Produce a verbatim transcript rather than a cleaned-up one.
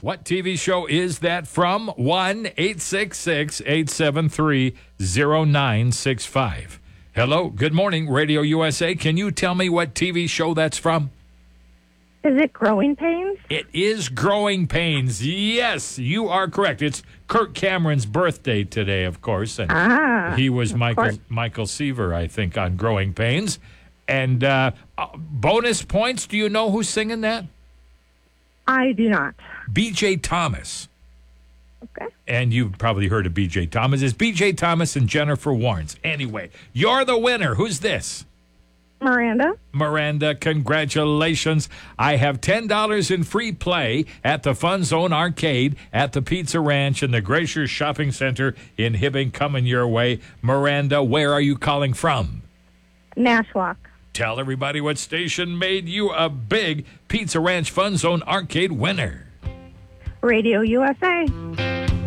What T V show is that from? one eight six six, eight seven three, zero nine six five. Hello, good morning, Radio U S A. Can you tell me what T V show that's from? Is it Growing Pains? It is Growing Pains. Yes, you are correct. It's Kirk Cameron's birthday today, of course. And Ah, he was of Michael course. Michael Seaver, I think, on Growing Pains. And uh, uh, bonus points, do you know who's singing that? I do not. B J Thomas. Okay. And you've probably heard of B J Thomas. It's B J Thomas and Jennifer Warnes. Anyway, you're the winner. Who's this? Miranda? Miranda, congratulations. I have ten dollars in free play at the Fun Zone Arcade at the Pizza Ranch in the Glacier Shopping Center in Hibbing coming your way. Miranda, where are you calling from? Nashwauk. Tell everybody what station made you a big Pizza Ranch Fun Zone Arcade winner. Radio U S A.